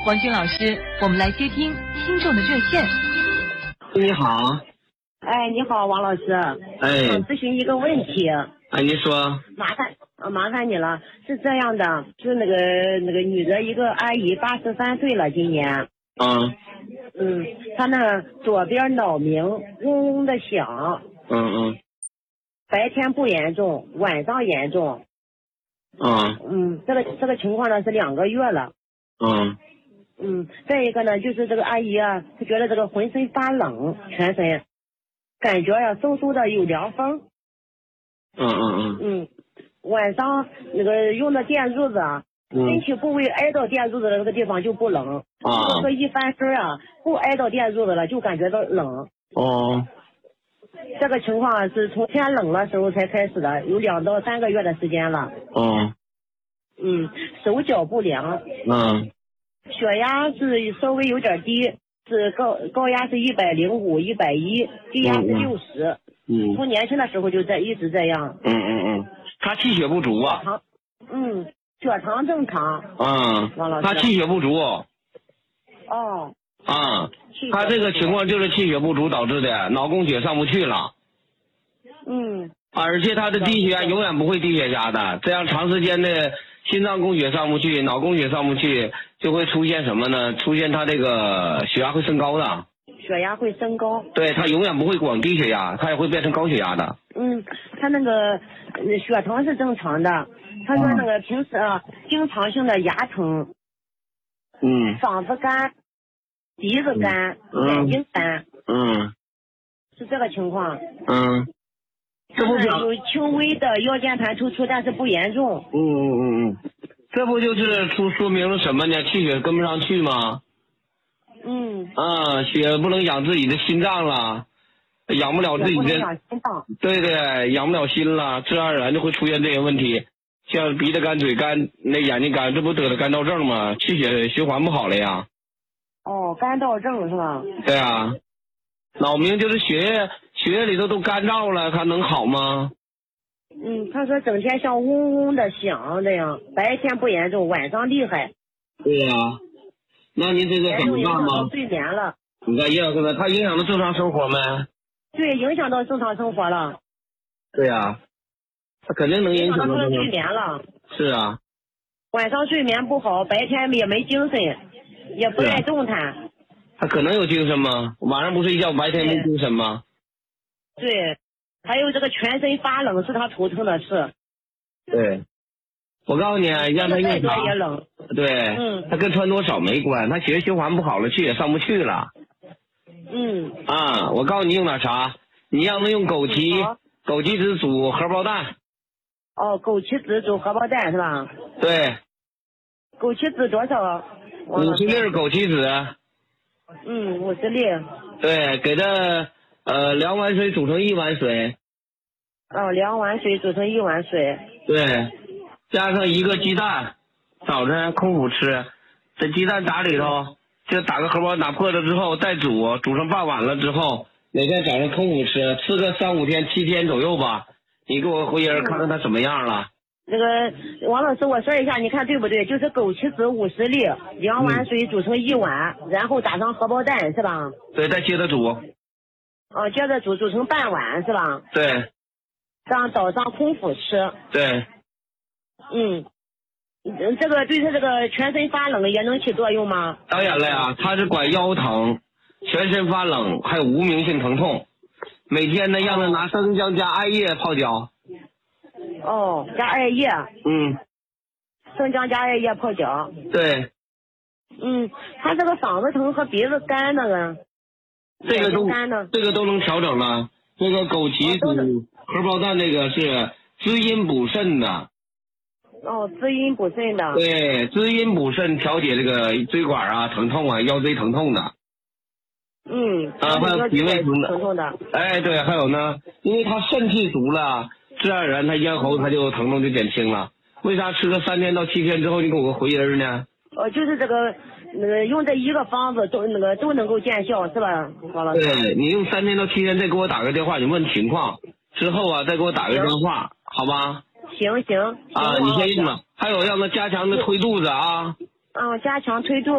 王军老师，我们来接听听众的热线。 你好。 哎，你好，王老师。 哎， 咨询一个问题。 哎，您说。 麻烦你了。是这样的，是那个女的一个阿姨，83岁了，今年。她呢左边脑鸣，嗡嗡的响。白天不严重，晚上严重。这个情况呢是2个月了。再一个呢，就是这个阿姨啊，她觉得这个浑身发冷，全身感觉呀嗖嗖的有凉风。晚上那个用的电褥子啊，身体部位挨到电褥子的那个地方就不冷。如果说一翻身啊，不挨到电褥子了，就感觉到冷。这个情况是从天冷的时候才开始的，有2到3个月的时间了。手脚不凉。血压是稍微有点低，是高压是105、110，低压是60。从年轻的时候就一直这样。 他气血不足啊。 血糖正常。王老师。 他气血不足。他这个情况就是气血不足导致的，脑供血上不去了。而且他的低血压永远不会低血压的，这样长时间的心脏供血上不去，脑供血上不去，就会出现什么呢？出现他这个血压会升高的。 血压会升高。 对，他永远不会光低血压，他也会变成高血压的。 他那个血糖是正常的，他说那个平时啊，经常性的牙疼，嗓子干，鼻子干，眼睛干，是这个情况。 这不有轻微的腰间盘突出，但是不严重。 这不就是说明了什么呢？气血跟不上去吗？血不能养自己的心脏了，养不了自己的。对，养不了心了，自然而然就会出现这些问题，像鼻子干、嘴干、那眼睛干，这不得了干燥症吗？气血循环不好了呀。 干燥症是吧？ 对啊，脑鸣就是血液里头都干燥了，它能好吗？ 他说整天像嗡嗡的响这样，白天不严重，晚上厉害。 对呀，那您这个怎么办吗？ 睡眠了。 你看影响他影响到正常生活没？ 对，影响到正常生活了。 对呀，他肯定能影响到睡眠了。 是啊。 晚上睡眠不好，白天也没精神，也不爱动弹。 他可能有精神吗？晚上不睡觉，白天没精神吗？ 对，还有这个全身发冷是他头疼的事。 对，我告诉你，让他用啥？ 也冷。 对，他跟穿多少没关，他血液循环不好了，气也上不去了。我告诉你用点啥？你让他用枸杞子煮荷包蛋。 枸杞子煮荷包蛋是吧？ 对。 枸杞子多少 ？50粒枸杞子。 50粒。 对，给他2碗水煮成1碗水。 2碗水煮成1碗水。 对，加上1个鸡蛋，早晨空腹吃。这鸡蛋打里头，就打个荷包，打破了之后再煮成半碗了之后，每天早上空腹吃个3、5天、7天左右吧。你给我回音看看他怎么样了。 那个王老师，我说一下，你看对不对？就是枸杞子50粒，2碗水煮成1碗，然后打上荷包蛋是吧？ 对，再接着煮。 接着煮成半碗是吧？ 对。 让早上空腹吃。 对。 这个对他这个全身发冷也能起作用吗？ 当然了呀，他是管腰疼、全身发冷，还有无名性疼痛。每天呢，让他拿生姜加艾叶泡脚。 加艾叶。生姜加艾叶泡脚。 对。 他这个嗓子疼和鼻子干那个。 这个都能调整了。这个枸杞煮荷包蛋那个是滋阴补肾的。 滋阴补肾的。 对，滋阴补肾，调节这个椎管啊疼痛啊、腰椎疼痛的。还有脾胃疼的。 对，还有呢，因为他肾气足了，自然而然他咽喉他就疼痛就减轻了。为啥吃个3天到7天之后你给我个回音呢？ 就是这个用这一个方子都能够见效是吧，王老师？ 对，你用3天到7天再给我打个电话，你问情况之后啊，再给我打个电话，好吧？ 行。 你先用吧。还有让他加强的推肚子啊。 加强推肚子。